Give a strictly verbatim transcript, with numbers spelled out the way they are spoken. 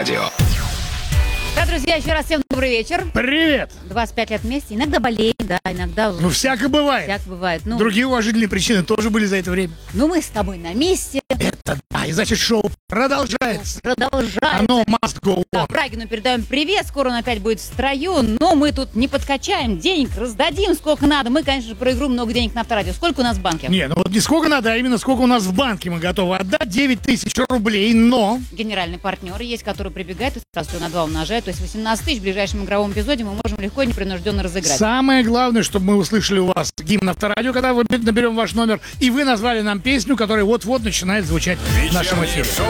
Авторадио. Да, друзья, еще раз всем добрый вечер. Привет! двадцать пять лет вместе. Иногда болеем, да, иногда... Ну, всяко бывает. Всяко бывает. Ну, Другие уважительные причины тоже были за это время. ну, мы с тобой на месте. Это да, и значит шоу продолжается. Продолжаем. Оно must go Да, on. Брагину передаем привет. Скоро он опять будет в строю. Но мы тут не подкачаем. Денег раздадим сколько надо. Мы, конечно же, про игру много денег на Авторадио. Сколько у нас в банке? Не, ну вот не сколько надо, а именно сколько у нас в банке мы готовы отдать. девять тысяч рублей, но... Генеральный партнер есть, который прибегает и сразу всё на два умножает. То есть восемнадцать тысяч в ближайшем игровом эпизоде мы можем легко и непринужденно разыграть. Самое главное, чтобы мы услышали у вас гимн Авторадио, когда мы наберем ваш номер, и вы назвали нам песню, которая вот-вот начинает звучать в нашем эфире.